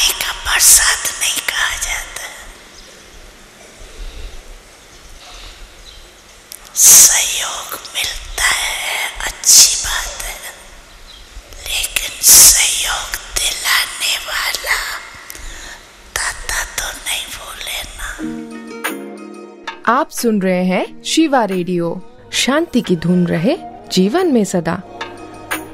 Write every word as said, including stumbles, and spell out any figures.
पानी का बरसात नहीं कहा जाता। सहयोग मिलता है, अच्छी बात है, लेकिन सहयोग दिलाने वाला दाता तो नहीं भूले ना। आप सुन रहे हैं शिवा रेडियो। शांति की धुन रहे जीवन में सदा।